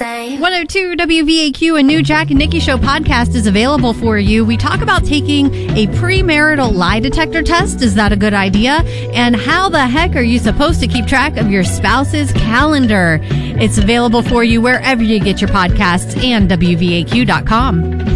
same. 102 WVAQ, a new Jack and Nikki Show podcast is available for you. We talk about taking a premarital lie detector test. Is that a good idea? And how the heck are you supposed to keep track of your spouse's calendar? It's available for you wherever you get your podcasts and WVAQ.com.